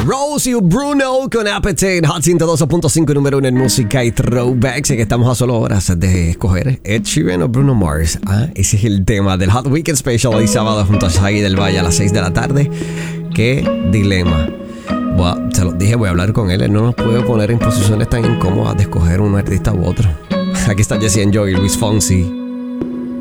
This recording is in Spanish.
Rose y Bruno con Appetite, Hot 102.5, número 1 en música y throwbacks. Y que estamos a solo horas de escoger Ed Sheeran o Bruno Mars. Ese es el tema del Hot Weekend Special hoy sábado junto a Shaggy del Valle a las 6 de la tarde. ¡Qué dilema! Se lo dije, voy a hablar con él. Él no nos puede poner en posiciones tan incómodas de escoger un artista u otro. Aquí está Jesse and Joy, Luis Fonsi.